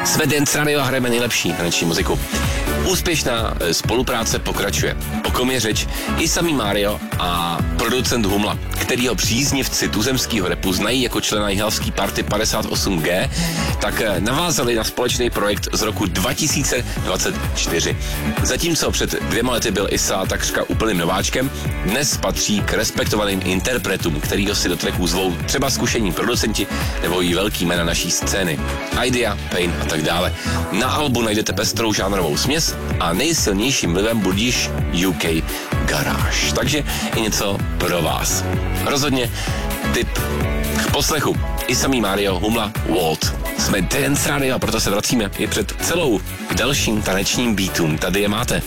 Jsme Dance Radio a hrajeme nejlepší taneční muziku. Úspěšná spolupráce pokračuje. O kom je řeč? I samý Mario a producent Humla, kterýho příznivci tuzemského rapu znají jako člena jihlavský party 58G, tak navázali na společný projekt z roku 2024. Zatímco před 2 lety byl Issa takřka úplným nováčkem, dnes patří k respektovaným interpretům, kterýho si do tracků zvou třeba zkušení producenti nebo i velký jména naší scény. Idea, Pain a tak dále. Na albu najdete pestrou žánrovou směs a nejsilnějším vlivem budíš UK Garage. Takže i něco pro vás. Rozhodně tip k poslechu. I samý Mario, Humla, Walt. Jsme Dance Radio a proto se vracíme i před celou k dalším tanečním beatům. Tady je máte.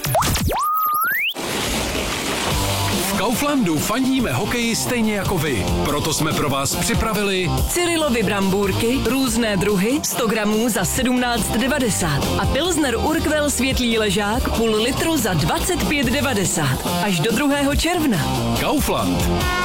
V Kauflandu fandíme hokeji stejně jako vy. Proto jsme pro vás připravili Cyrilovy brambůrky, různé druhy, 100 gramů za 17,90 a Pilsner Urquell světlý ležák půl litru za 25,90 až do 2. června. Kaufland.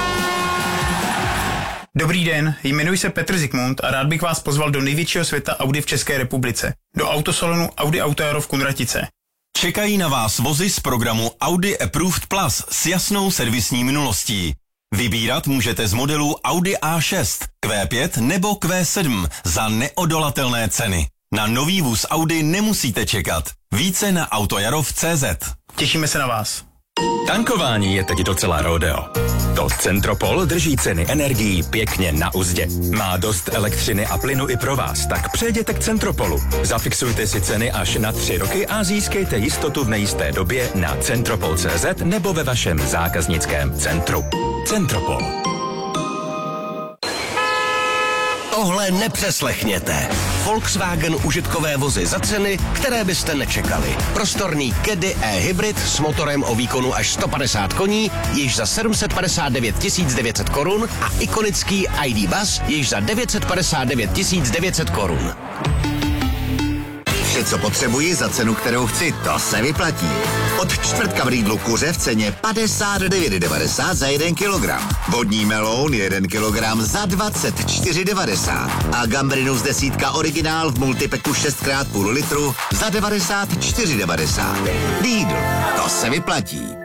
Dobrý den, jmenuji se Petr Zikmund a rád bych vás pozval do největšího světa Audi v České republice, do autosalonu Audi Auto Jaro v Kunratice. Čekají na vás vozy z programu Audi Approved Plus s jasnou servisní minulostí. Vybírat můžete z modelů Audi A6, Q5 nebo Q7 za neodolatelné ceny. Na nový vůz Audi nemusíte čekat. Více na autojarov.cz. Těšíme se na vás. Tankování je teď docela rodeo. To Centropol drží ceny energií pěkně na uzdě. Má dost elektřiny a plynu i pro vás, tak přejděte k Centropolu. Zafixujte si ceny až na 3 roky a získejte jistotu v nejisté době na centropol.cz nebo ve vašem zákaznickém centru. Centropol. Tohle nepřeslechněte. Volkswagen užitkové vozy za ceny, které byste nečekali. Prostorný Caddy e-hybrid s motorem o výkonu až 150 koní, již za 759 900 korun a ikonický ID Buzz již za 959 900 korun. Vše, co potřebuji za cenu, kterou chci, to se vyplatí. Od čtvrtka v Lidlu kuře v ceně 59,90 za 1 kilogram. Vodní meloun 1 kilogram za 24,90. A gambrinus 10 originál v multipeku 6x půl litru za 94,90. Lidl, to se vyplatí.